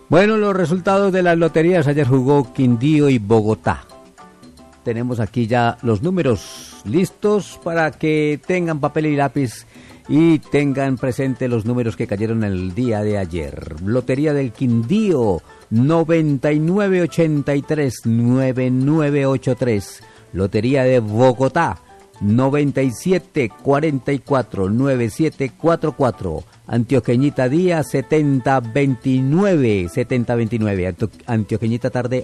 Bueno, los resultados de las loterías. Ayer jugó Quindío y Bogotá. Tenemos aquí ya los números listos para que tengan papel y lápiz y tengan presente los números que cayeron el día de ayer. Lotería del Quindío, 9983-9983. Lotería de Bogotá, 9744-9744. Antioqueñita día 7029. Antioqueñita tarde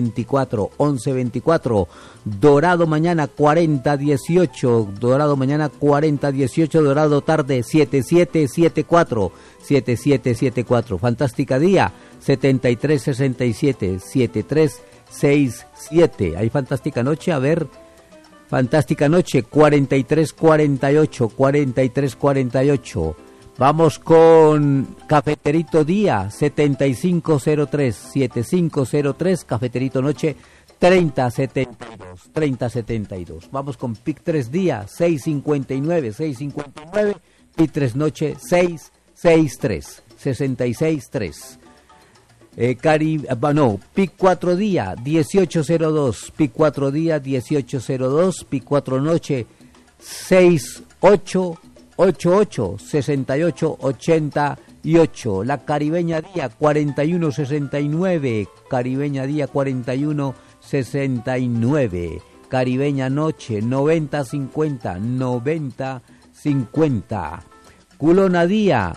1124. Dorado mañana 4018. Dorado mañana 4018. Dorado tarde 7774. Fantástica día 7367. Hay fantástica noche, a ver. Fantástica noche 4348. Vamos con Cafeterito Día 7503. Cafeterito Noche 3072. Vamos con PIC 3 Día 659. PIC 3 Noche 663. PIC 4 Día 1802. PIC 4 Día 1802. PIC 4 Noche 6888. La Caribeña Día 4169. Caribeña Día 4169. Caribeña Noche 9050. Culona Día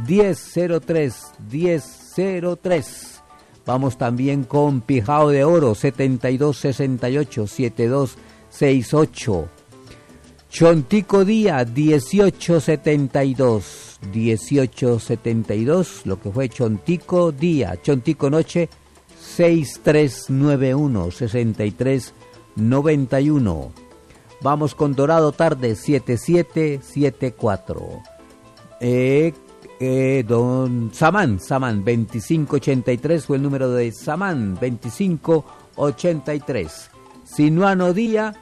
1003. Vamos también con Pijao de Oro 7268. Chontico Día 1872, lo que fue Chontico Día. Chontico Noche 6391. Vamos con Dorado Tarde 7774. Don Samán 2583 fue el número de Samán, 2583. Sinuano Día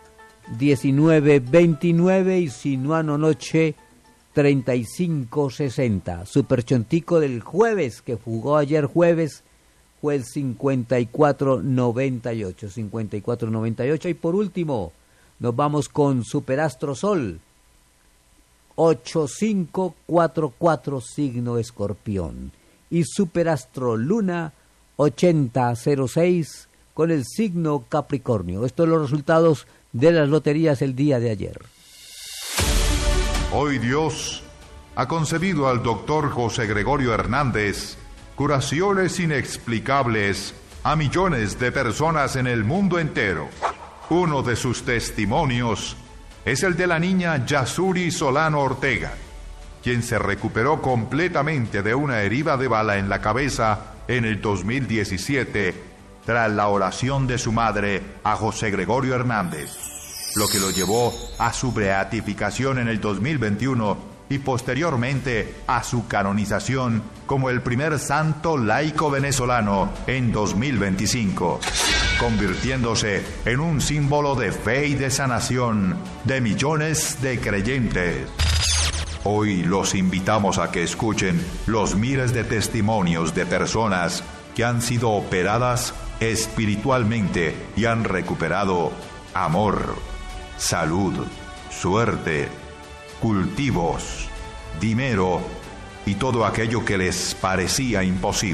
1929 y Sinuano Noche 3560. Super Chontico del jueves, que jugó ayer jueves, fue el 5498. Y por último, nos vamos con Superastro Sol 8544, signo Escorpión. Y Superastro Luna 8006 con el signo Capricornio. Estos son los resultados de las loterías el día de ayer. Hoy Dios ha concebido al doctor José Gregorio Hernández curaciones inexplicables a millones de personas en el mundo entero. Uno de sus testimonios es el de la niña Yasuri Solano Ortega, quien se recuperó completamente de una herida de bala en la cabeza en el 2017 tras la oración de su madre a José Gregorio Hernández, lo que lo llevó a su beatificación en el 2021 y posteriormente a su canonización como el primer santo laico venezolano en 2025, convirtiéndose en un símbolo de fe y de sanación de millones de creyentes. Hoy los invitamos a que escuchen los miles de testimonios de personas que han sido operadas espiritualmente y han recuperado amor, salud, suerte, cultivos, dinero y todo aquello que les parecía imposible.